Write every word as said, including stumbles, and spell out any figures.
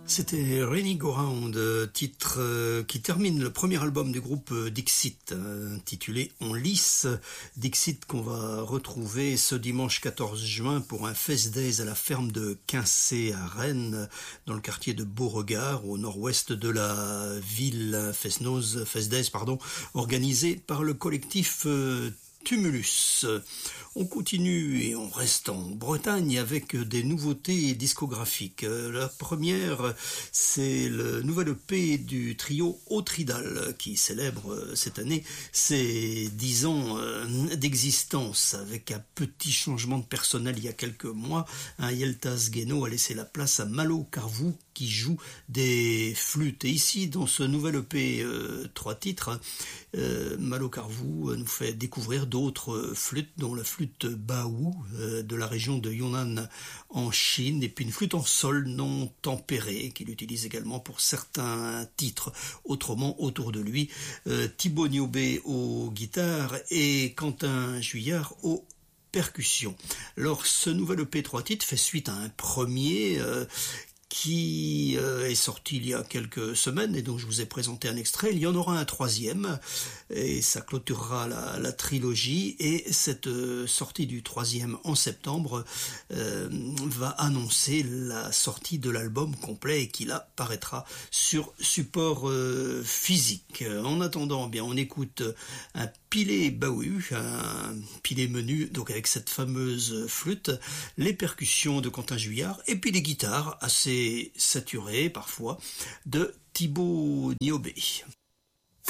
C'était Rainy Go Round, titre euh, qui termine le premier album du groupe Dixit, euh, intitulé On lisse. Dixit qu'on va retrouver ce dimanche quatorze juin pour un Fest Days à la ferme de Quincé à Rennes, dans le quartier de Beauregard, au nord-ouest de la ville. Fest Fest Days, pardon, organisé par le collectif euh, Tumulus. On continue et on reste en Bretagne avec des nouveautés discographiques. La première, c'est le nouvel E P du trio Autridal qui célèbre cette année ses dix ans d'existence avec un petit changement de personnel il y a quelques mois. Yeltas Guéno a laissé la place à Malo Carvou qui joue des flûtes. Et ici, dans ce nouvel E P, euh, trois titres, euh, Malo Carvou nous fait découvrir d'autres flûtes, dont la flûte Baou euh, de la région de Yunnan en Chine, et puis une flûte en sol non tempérée qu'il utilise également pour certains titres. Autrement, autour de lui, euh, Thibaut Niobé aux guitares et Quentin Juillard aux percussions. Alors, ce nouvel E P trois titres fait suite à un premier euh, qui euh, est sorti il y a quelques semaines et dont je vous ai présenté un extrait. Il y en aura un troisième et ça clôturera la, la trilogie, et cette euh, sortie du troisième en septembre euh, va annoncer la sortie de l'album complet et qui là paraîtra sur support euh, physique. En attendant, eh bien on écoute un Pilé Baou, un pilé menu, donc avec cette fameuse flûte, les percussions de Quentin Juillard et puis les guitares assez saturées parfois de Thibaut Niobé.